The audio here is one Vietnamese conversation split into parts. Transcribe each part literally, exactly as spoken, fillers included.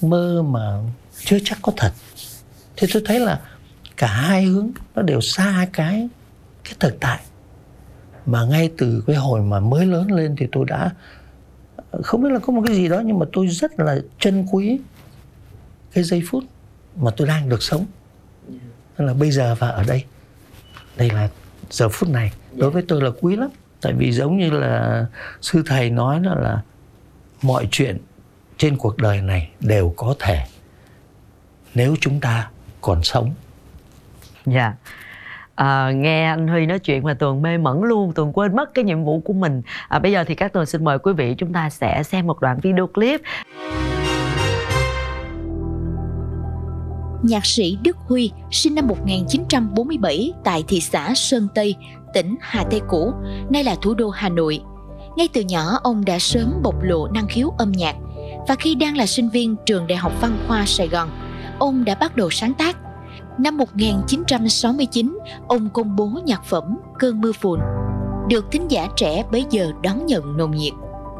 ước mơ mà chưa chắc có thật. Thế tôi thấy là cả hai hướng nó đều xa cái cái thực tại. Mà ngay từ cái hồi mà mới lớn lên thì tôi đã không biết là có một cái gì đó, nhưng mà tôi rất là trân quý cái giây phút mà tôi đang được sống. Tức là bây giờ và ở đây. Đây là giờ phút này đối với tôi là quý lắm. Tại vì giống như là sư thầy nói đó là mọi chuyện trên cuộc đời này đều có thể nếu chúng ta còn sống. Dạ. Yeah. À, nghe anh Huy nói chuyện mà Tường mê mẩn luôn, Tường quên mất cái nhiệm vụ của mình. À, bây giờ thì các Tường xin mời quý vị chúng ta sẽ xem một đoạn video clip. Nhạc sĩ Đức Huy sinh năm một nghìn chín trăm bốn mươi bảy tại thị xã Sơn Tây, tỉnh Hà Tây cũ, nay là thủ đô Hà Nội. Ngay từ nhỏ ông đã sớm bộc lộ năng khiếu âm nhạc, và khi đang là sinh viên trường Đại học Văn khoa Sài Gòn, ông đã bắt đầu sáng tác. Năm một nghìn chín trăm sáu mươi chín, ông công bố nhạc phẩm Cơn mưa phùn, được thính giả trẻ bấy giờ đón nhận nồng nhiệt.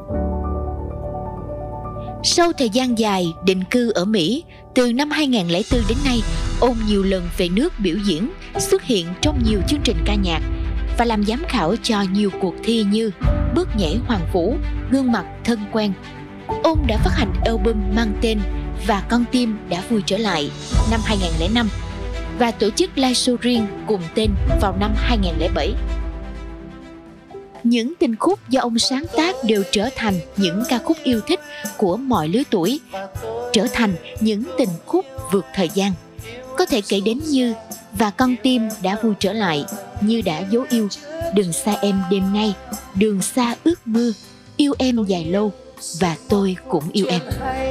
Sau thời gian dài định cư ở Mỹ, từ năm hai nghìn không trăm lẻ bốn đến nay, ông nhiều lần về nước biểu diễn, xuất hiện trong nhiều chương trình ca nhạc và làm giám khảo cho nhiều cuộc thi như Bước nhảy Hoàng Vũ, Gương mặt thân quen. Ông đã phát hành album mang tên Và con tim đã vui trở lại năm hai nghìn không trăm lẻ năm và tổ chức live show riêng cùng tên vào năm hai nghìn không trăm lẻ bảy. Những tình khúc do ông sáng tác đều trở thành những ca khúc yêu thích của mọi lứa tuổi, trở thành những tình khúc vượt thời gian. Có thể kể đến như Và con tim đã vui trở lại, Như đã dấu yêu, Đừng xa em đêm nay, Đường xa ước mưa, Yêu em dài lâu và Tôi cũng yêu em.